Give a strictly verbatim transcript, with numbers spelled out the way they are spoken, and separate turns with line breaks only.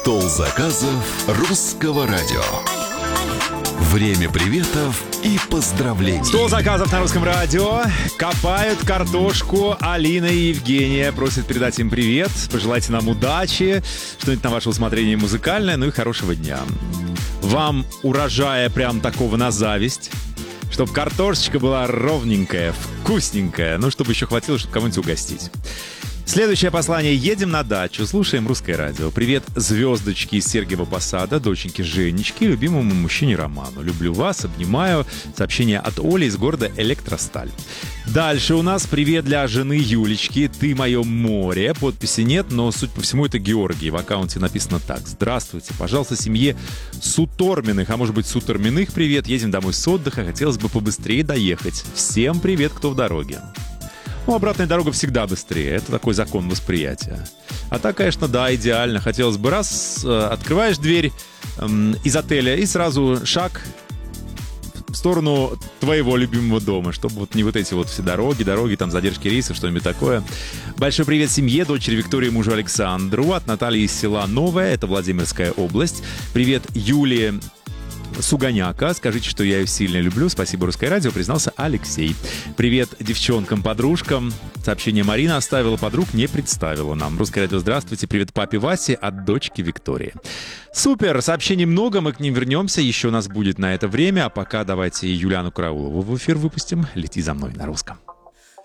Стол заказов русского радио. Время приветов и поздравлений.
Стол заказов на русском радио. Копают картошку Алина и Евгения. Просят передать им привет. Пожелайте нам удачи. Что-нибудь на ваше усмотрение музыкальное. Ну и хорошего дня. Вам урожая прям такого на зависть. Чтобы картошечка была ровненькая, вкусненькая. Ну, чтобы еще хватило, чтобы кому-нибудь угостить. Следующее послание. Едем на дачу, слушаем русское радио. Привет звездочке из Сергиева Посада, доченьке Женечке, любимому мужчине Роману. Люблю вас, обнимаю. Сообщение от Оли из города Электросталь. Дальше у нас привет для жены Юлечки. Ты мое море. Подписи нет, но, судя по всему, это Георгий. В аккаунте написано так. Здравствуйте. Пожалуйста, семье Суторминых, а может быть Суторминых привет. Едем домой с отдыха. Хотелось бы побыстрее доехать. Всем привет, кто в дороге. Ну, обратная дорога всегда быстрее. Это такой закон восприятия. А так, конечно, да, идеально. Хотелось бы раз, э, открываешь дверь э, из отеля и сразу шаг в сторону твоего любимого дома, чтобы вот не вот эти вот все дороги, дороги, там задержки рейсов, что-нибудь такое. Большой привет семье, дочери Виктории, мужу Александру. От Натальи из села Новое, это Владимирская область. Привет Юлии Суганяка. Скажите, что я ее сильно люблю. Спасибо, Русское радио, признался Алексей. Привет девчонкам-подружкам. Сообщение Марина оставила, подруг не представила нам. Русское радио, здравствуйте. Привет папе Васе от дочки Виктории. Супер, сообщений много, мы к ним вернемся. Еще у нас будет на это время. А пока давайте Юлиану Караулову в эфир выпустим. «Лети за мной» на русском.